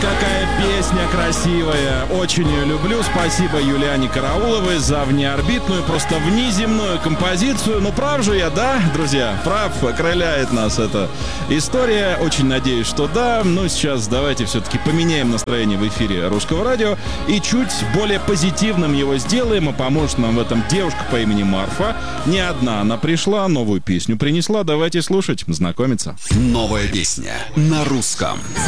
какая песня красивая. Очень ее люблю. Спасибо Юлиане Карауловой за внеорбитную, просто внеземную композицию. Ну, прав же я, да, друзья? Прав, окрыляет нас эта история. Очень надеюсь, что да. Ну, сейчас давайте все-таки поменяем настроение в эфире Русского радио и чуть более позитивным его сделаем. И поможет нам в этом девушка по имени Марфа. Не одна она пришла, новую песню принесла. Давайте слушать, знакомиться. Новая песня на русском.